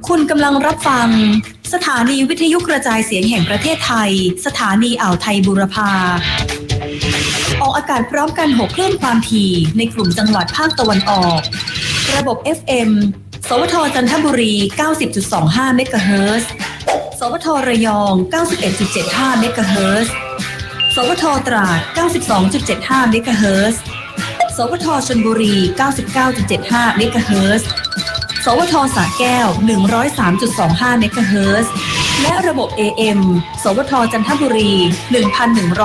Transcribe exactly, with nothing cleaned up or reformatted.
คุณกำลังรับฟังสถานีวิทยุกระจายเสียงแห่งประเทศไทยสถานีอ่าวไทยบูรพาออกอากาศพร้อมกันหกคลื่นความถี่ในกลุ่มจังหวัดภาคตะวันออกระบบ เอฟ เอ็ม สวทจันทบุรี เก้าสิบจุดสองห้า เมกะเฮิรตซ์สวทระยอง เก้าสิบเอ็ดจุดเจ็ดห้า เมกะเฮิรตซ์สวทตราด เก้าสิบสองจุดเจ็ดห้า เมกะเฮิรตซ์สวทชลบุรี เก้าสิบเก้าจุดเจ็ดห้า เมกะเฮิรตซ์สวทสระแก้ว หนึ่งร้อยสามจุดสองห้า เมกะเฮิรตซ์และระบบ เอ เอ็ม สวทจันทบุรี หนึ่งพันหนึ่งร้อย